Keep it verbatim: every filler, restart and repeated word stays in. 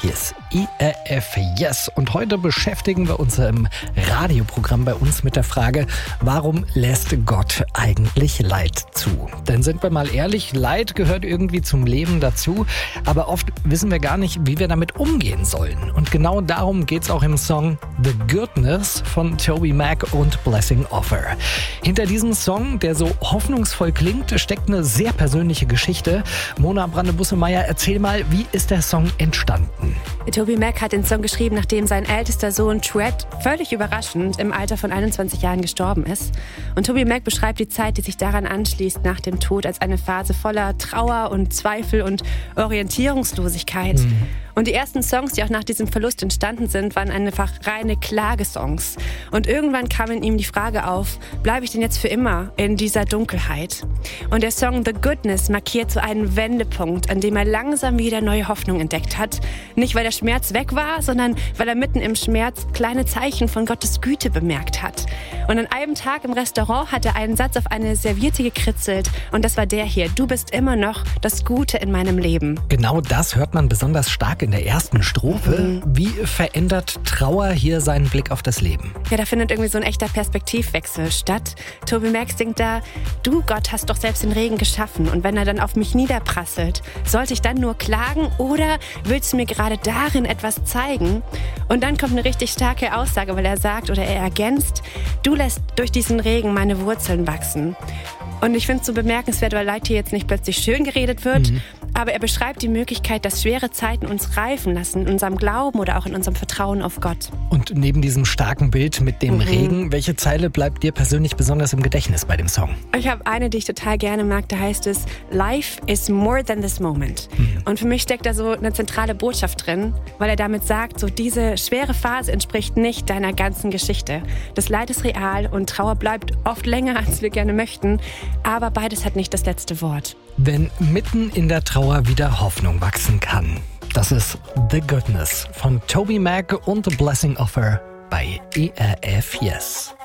Hier ist I R F Yes und heute beschäftigen wir uns im Radioprogramm bei uns mit der Frage, warum lässt Gott eigentlich Leid zu? Denn sind wir mal ehrlich, Leid gehört irgendwie zum Leben dazu, aber oft wissen wir gar nicht, wie wir damit umgehen sollen. Und genau darum geht es auch im Song The Goodness von TobyMac und Blessing Offer. Hinter diesem Song, der so hoffnungsvoll klingt, steckt eine sehr persönliche Geschichte. Mona Brande-Bussemeyer, erzähl mal, wie ist der Song entstanden? TobyMac hat den Song geschrieben, nachdem sein ältester Sohn Tread völlig überraschend im Alter von einundzwanzig Jahren gestorben ist. Und TobyMac beschreibt die Zeit, die sich daran anschließt, nach dem Tod, als eine Phase voller Trauer und Zweifel und Orientierungslosigkeit. Mhm. Und die ersten Songs, die auch nach diesem Verlust entstanden sind, waren einfach reine Klagesongs. Und irgendwann kam in ihm die Frage auf, bleibe ich denn jetzt für immer in dieser Dunkelheit? Und der Song The Goodness markiert so einen Wendepunkt, an dem er langsam wieder neue Hoffnung entdeckt hat. Nicht, weil der Schmerz weg war, sondern weil er mitten im Schmerz kleine Zeichen von Gottes Güte bemerkt hat. Und an einem Tag im Restaurant hat er einen Satz auf eine Serviette gekritzelt. Und das war der hier: Du bist immer noch das Gute in meinem Leben. Genau das hört man besonders stark in der ersten Strophe. Mhm. Wie verändert Trauer hier seinen Blick auf das Leben? Ja, da findet irgendwie so ein echter Perspektivwechsel statt. TobyMac singt da: Du, Gott, hast doch selbst den Regen geschaffen. Und wenn er dann auf mich niederprasselt, sollte ich dann nur klagen oder willst du mir gerade darin etwas zeigen? Und dann kommt eine richtig starke Aussage, weil er sagt oder er ergänzt: Du lässt durch diesen Regen meine Wurzeln wachsen. Und ich finde es so bemerkenswert, weil Leid hier jetzt nicht plötzlich schön geredet wird, mhm. aber er beschreibt die Möglichkeit, dass schwere Zeiten uns reifen lassen, in unserem Glauben oder auch in unserem Vertrauen auf Gott. Und neben diesem starken Bild mit dem mhm. Regen, welche Zeile bleibt dir persönlich besonders im Gedächtnis bei dem Song? Ich habe eine, die ich total gerne mag, da heißt es: Life is more than this moment. Mhm. Und für mich steckt da so eine zentrale Botschaft drin, weil er damit sagt, so diese schwere Phase entspricht nicht deiner ganzen Geschichte. Das Leid ist real und Trauer bleibt oft länger, als wir gerne möchten. Aber beides hat nicht das letzte Wort. Wenn mitten in der Trauer wieder Hoffnung wachsen kann. Das ist The Goodness von TobyMac und The Blessing Offer bei I R F Yes.